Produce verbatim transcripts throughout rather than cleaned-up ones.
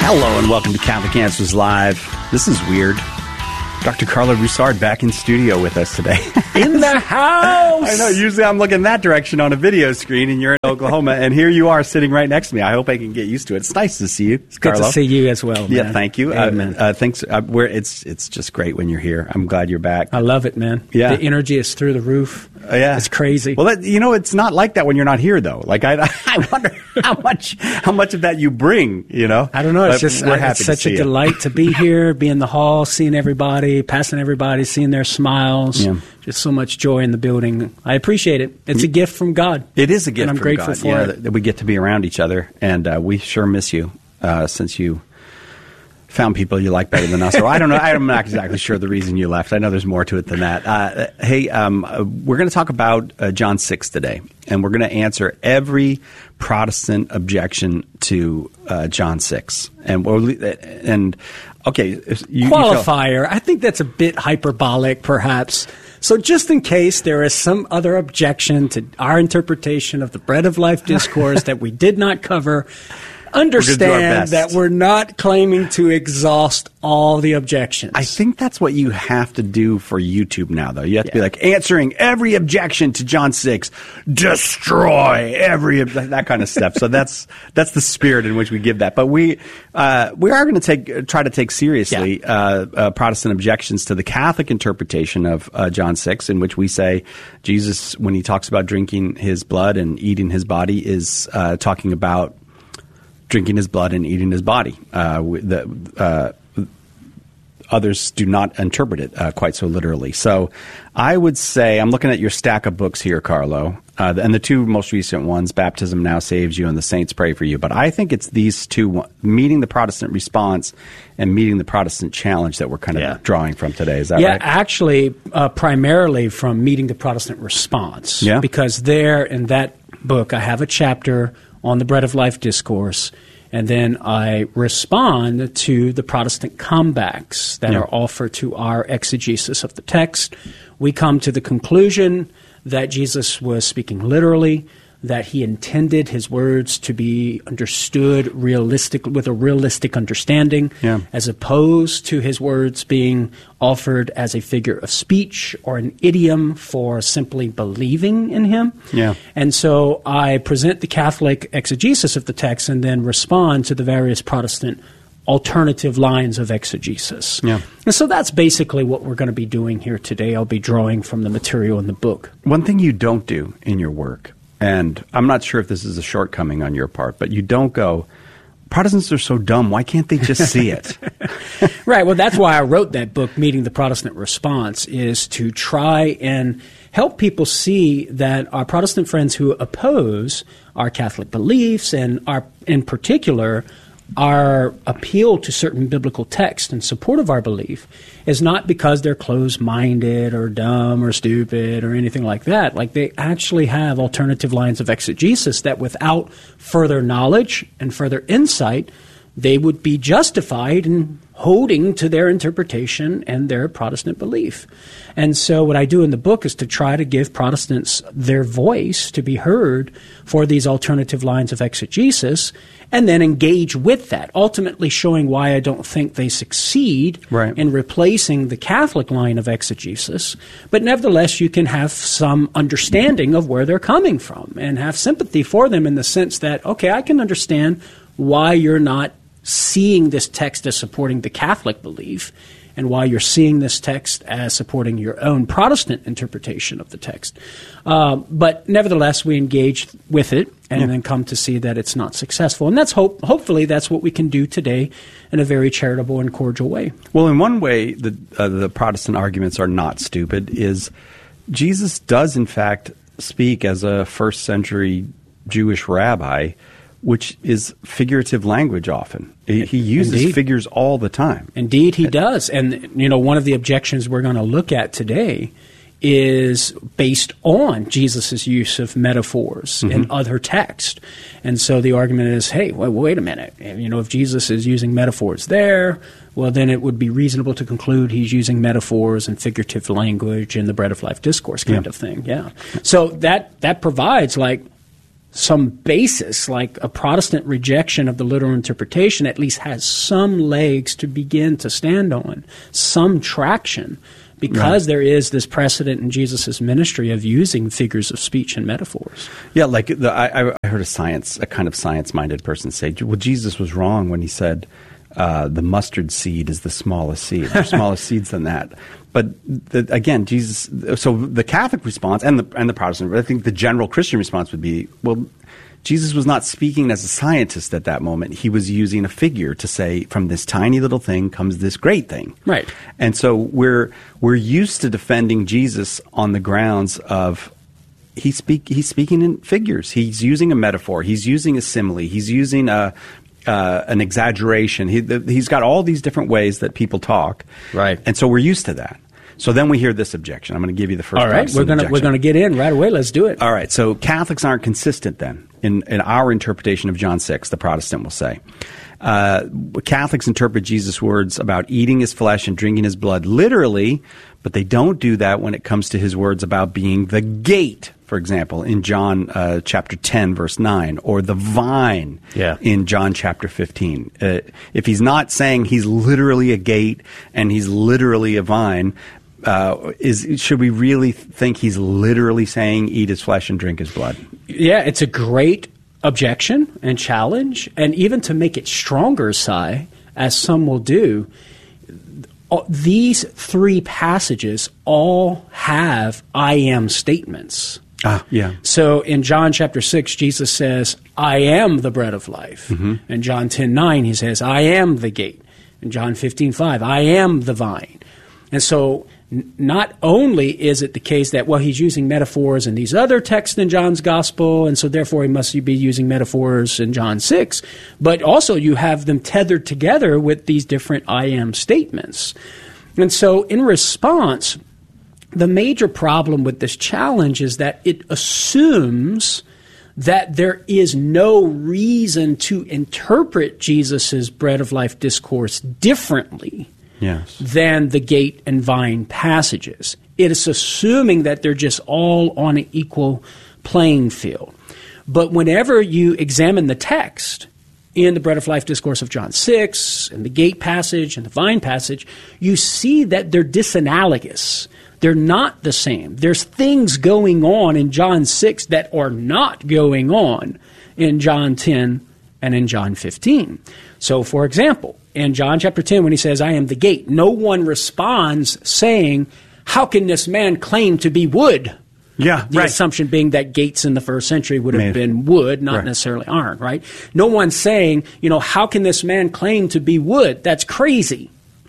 Hello and welcome to Catholic Answers Live. This is weird. Doctor Carlo Broussard back in studio with us today. In the house! I know, usually I'm looking that direction on a video screen and you're in Oklahoma, and here you are sitting right next to me. I hope I can get used to it. It's nice to see you, It's Carlo. good to see you as well, man. Yeah, thank you. Amen. Uh, uh, thanks. Uh, we're, it's it's just great when you're here. I'm glad you're back. I love it, man. Yeah. The energy is through the roof. Uh, yeah, It's crazy. Well, that, you know, it's not like that when you're not here, though. Like I, I wonder how much how much of that you bring. You know, I don't know. It's But just we're uh, happy it's to such see a you. delight to be here, be in the hall, seeing everybody, passing everybody, seeing their smiles. Yeah. Just so much joy in the building. I appreciate it. It's a gift from God. It is a gift And I'm from grateful God, for yeah, it. that, that we get to be around each other, and uh, we sure miss you uh, since you found people you like better than us. Or I don't know. I'm not exactly sure the reason you left. I know there's more to it than that. Uh, hey, um, uh, we're going to talk about uh, John six today, and we're going to answer every Protestant objection to uh, John six. And we'll, and okay, if you, Qualifier. I think that's a bit hyperbolic, perhaps. So just in case there is some other objection to our interpretation of the Bread of Life discourse that we did not cover, understand that we're not claiming to exhaust all the objections. I think that's what you have to do for YouTube now, though. You have to be Yeah. like answering every objection to John six, destroy every that kind of stuff. So that's that's the spirit in which we give that. But we uh, we are going to take try to take seriously Yeah. uh, uh, Protestant objections to the Catholic interpretation of uh, John six, in which we say Jesus, when he talks about drinking his blood and eating his body, is uh, talking about drinking his blood and eating his body. Uh, the uh, Others do not interpret it uh, quite so literally. So I would say, I'm looking at your stack of books here, Carlo, uh, and the two most recent ones, Baptism Now Saves You and The Saints Pray For You. But I think it's these two, Meeting the Protestant Response and Meeting the Protestant Challenge, that we're kind of Yeah. drawing from today. Is that yeah, right? actually, uh, primarily from Meeting the Protestant Response. Yeah. Because there in that book, I have a chapter on the Bread of Life discourse, and then I respond to the Protestant comebacks that Yeah. are offered to our exegesis of the text. We come to the conclusion that Jesus was speaking literally, that he intended his words to be understood realistic with a realistic understanding, Yeah. as opposed to his words being offered as a figure of speech or an idiom for simply believing in him. Yeah. And so I present the Catholic exegesis of the text and then respond to the various Protestant alternative lines of exegesis. Yeah. And so that's basically what we're going to be doing here today. I'll be drawing from the material in the book. One thing you don't do in your work, and I'm not sure if this is a shortcoming on your part, but you don't go, Protestants are so dumb, why can't they just see it? Right. Well, that's why I wrote that book, Meeting the Protestant Response, is to try and help people see that our Protestant friends who oppose our Catholic beliefs and our, in particular, our appeal to certain biblical texts in support of our belief is not because they're closed-minded or dumb or stupid or anything like that. Like, they actually have alternative lines of exegesis that without further knowledge and further insight, they would be justified in holding to their interpretation and their Protestant belief. And so what I do in the book is to try to give Protestants their voice to be heard for these alternative lines of exegesis, and then engage with that, ultimately showing why I don't think they succeed Right. in replacing the Catholic line of exegesis. But nevertheless, you can have some understanding of where they're coming from and have sympathy for them in the sense that, okay, I can understand why you're not seeing this text as supporting the Catholic belief, and why you're seeing this text as supporting your own Protestant interpretation of the text. Uh, but nevertheless, we engage with it and Yeah. then come to see that it's not successful. And that's hope. Hopefully that's what we can do today in a very charitable and cordial way. Well, in one way, the uh, the Protestant arguments are not stupid, is Jesus does, in fact, speak as a first century Jewish rabbi, which is figurative language often. He, he uses Indeed. figures all the time. Indeed, he does. And, you know, one of the objections we're going to look at today is based on Jesus' use of metaphors in other text. And so the argument is, hey, wait, wait a minute. You know, if Jesus is using metaphors there, well, then it would be reasonable to conclude he's using metaphors and figurative language in the Bread of Life discourse kind Yeah. of thing. Yeah. So that that provides, like, some basis, like a Protestant rejection of the literal interpretation, at least has some legs to begin to stand on, some traction, because right. there is this precedent in Jesus' ministry of using figures of speech and metaphors. Yeah, like the, I, I heard a science, a kind of science-minded person say, well, Jesus was wrong when he said uh, the mustard seed is the smallest seed. There's smaller seeds than that. But the, again, Jesus. So the Catholic response and the and the Protestant, I think the general Christian response would be, well, Jesus was not speaking as a scientist at that moment. He was using a figure to say, from this tiny little thing comes this great thing. Right. And so we're we're used to defending Jesus on the grounds of he speak he's speaking in figures. He's using a metaphor. He's using a simile. He's using a. Uh, an exaggeration. He, the, he's got all these different ways that people talk, right? And so we're used to that. So then we hear this objection. I'm going to give you the first. All right, we're going to we're going to get in right away. Let's do it. All right. So Catholics aren't consistent then in in our interpretation of John six. The Protestant will say uh, Catholics interpret Jesus' words about eating his flesh and drinking his blood literally, but they don't do that when it comes to his words about being the gate. For example, in John uh, chapter ten, verse nine, or the vine yeah. in John chapter fifteen. Uh, if he's not saying he's literally a gate and he's literally a vine, uh, is should we really think he's literally saying eat his flesh and drink his blood? Yeah, it's a great objection and challenge. And even to make it stronger, Si, as some will do, these three passages all have I am statements. Ah, yeah. So in John chapter six, Jesus says, I am the bread of life. Mm-hmm. In John ten nine, he says, I am the gate. In John fifteen five, I am the vine. And so n- not only is it the case that, well, he's using metaphors in these other texts in John's gospel, and so therefore he must be using metaphors in John six, but also you have them tethered together with these different I am statements. And so in response, the major problem with this challenge is that it assumes that there is no reason to interpret Jesus' bread of life discourse differently yes. than the gate and vine passages. It is assuming that they're just all on an equal playing field. But whenever you examine the text in the bread of life discourse of John six, and the gate passage and the vine passage, you see that they're disanalogous. They're not the same. There's things going on in John six that are not going on in John ten and in John fifteen. So, for example, in John chapter ten, when he says, I am the gate, no one responds saying, how can this man claim to be wood? Yeah, the right. assumption being that gates in the first century would have Maybe. been wood, not right. necessarily iron, right? No one's saying, you know, how can this man claim to be wood? That's crazy.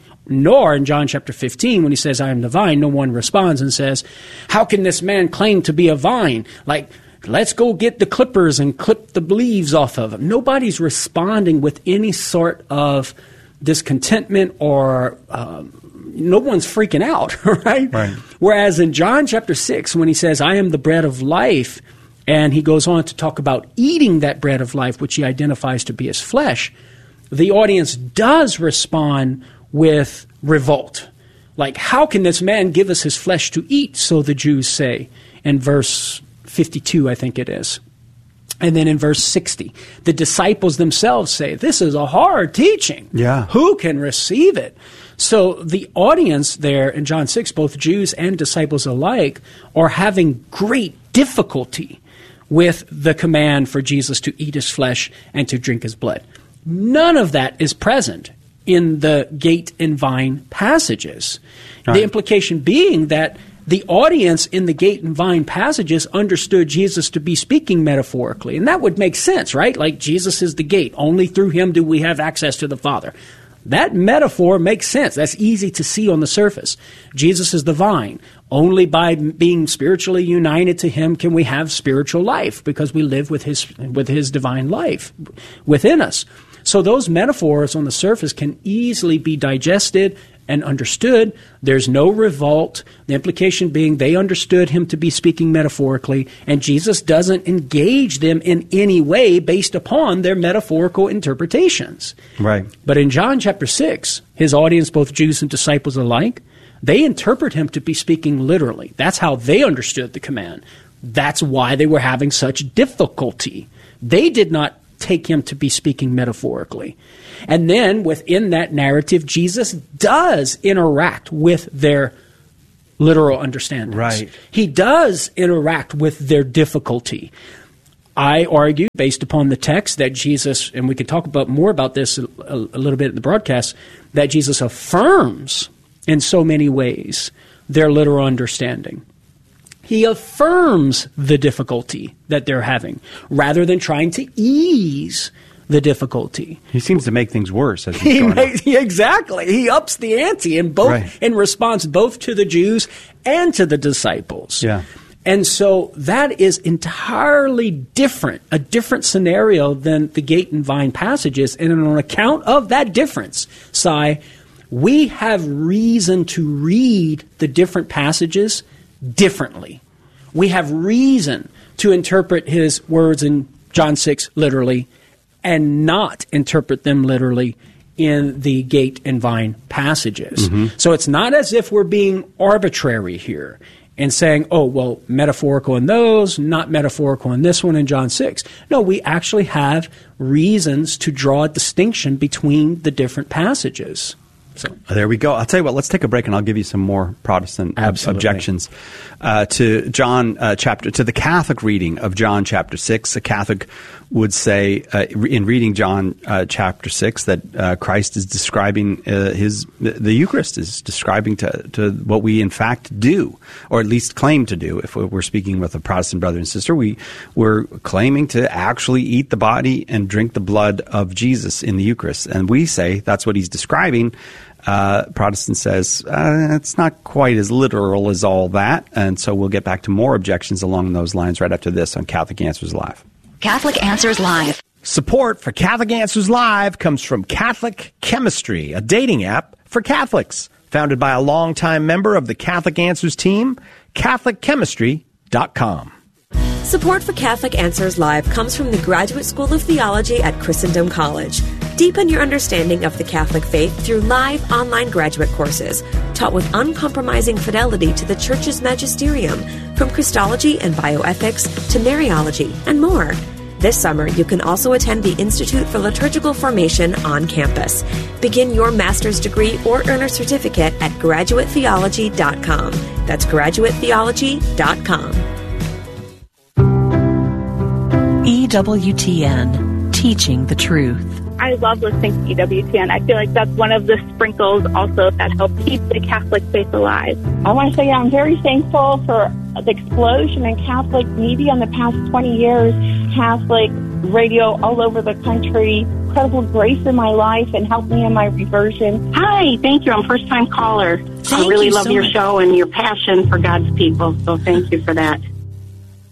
Nor in John chapter fifteen, when he says, I am the vine, no one responds and says, how can this man claim to be a vine? Like, let's go get the clippers and clip the leaves off of him. Nobody's responding with any sort of discontentment or um, no one's freaking out, right? Right. Whereas in John chapter six, when he says, I am the bread of life, and he goes on to talk about eating that bread of life, which he identifies to be his flesh, the audience does respond with revolt. Like, how can this man give us his flesh to eat? So the Jews say in verse fifty-two, I think it is. And then in verse sixty, the disciples themselves say, this is a hard teaching. Yeah. Who can receive it? So the audience there in John six, both Jews and disciples alike, are having great difficulty with the command for Jesus to eat his flesh and to drink his blood. None of that is present in the gate and vine passages. Right. The implication being that the audience in the gate and vine passages understood Jesus to be speaking metaphorically. And that would make sense, right? Like, Jesus is the gate. Only through him do we have access to the Father. That metaphor makes sense. That's easy to see on the surface. Jesus is the vine. Only by being spiritually united to him can we have spiritual life, because we live with his with his divine life within us. So those metaphors on the surface can easily be digested and understood. There's no revolt. The implication being they understood him to be speaking metaphorically, and Jesus doesn't engage them in any way based upon their metaphorical interpretations. Right. But in John chapter six, his audience, both Jews and disciples alike, they interpret him to be speaking literally. That's how they understood the command. That's why they were having such difficulty. They did not take him to be speaking metaphorically. And then within that narrative, Jesus does interact with their literal understandings. Right. He does interact with their difficulty. I argue, based upon the text, that Jesus, and we can talk about more about this a, a, a little bit in the broadcast, that Jesus affirms in so many ways their literal understanding. He affirms the difficulty that they're having rather than trying to ease the difficulty. He seems to make things worse as he's He going makes, exactly. He ups the ante in both Right. in response both to the Jews and to the disciples. Yeah. And so that is entirely different, a different scenario than the gate and vine passages. And on account of that difference, Si, we have reason to read the different passages differently. We have reason to interpret his words in John six literally and not interpret them literally in the gate and vine passages. Mm-hmm. So it's not as if we're being arbitrary here and saying, oh, well, metaphorical in those, not metaphorical in this one in John six. No, we actually have reasons to draw a distinction between the different passages. So there we go. I'll tell you what, let's take a break and I'll give you some more Protestant ob- objections uh, to John uh, chapter, to the Catholic reading of John chapter six. A Catholic would say uh, in reading John uh, chapter six that uh, Christ is describing uh, his, the Eucharist is describing to, to what we in fact do, or at least claim to do. If we're speaking with a Protestant brother and sister, we, we're claiming to actually eat the body and drink the blood of Jesus in the Eucharist. And we say that's what he's describing. Uh, Protestant says uh, it's not quite as literal as all that, and so we'll get back to more objections along those lines right after this on Catholic Answers Live. Catholic Answers Live. Support for Catholic Answers Live comes from Catholic Chemistry, a dating app for Catholics, founded by a longtime member of the Catholic Answers team, Catholic Chemistry dot com. Support for Catholic Answers Live comes from the Graduate School of Theology at Christendom College. Deepen your understanding of the Catholic faith through live online graduate courses, taught with uncompromising fidelity to the Church's magisterium, from Christology and bioethics to Mariology and more. This summer, you can also attend the Institute for Liturgical Formation on campus. Begin your master's degree or earn a certificate at graduate theology dot com. That's graduate theology dot com. E W T N, teaching the truth. I love listening to E W T N. I feel like that's one of the sprinkles also that help keep the Catholic faith alive. I want to say I'm very thankful for the explosion in Catholic media in the past twenty years. Catholic radio all over the country. Incredible grace in my life and helped me in my reversion. Hi, thank you. I'm a first-time caller. Thank I really you love so your much. show and your passion for God's people, so thank you for that.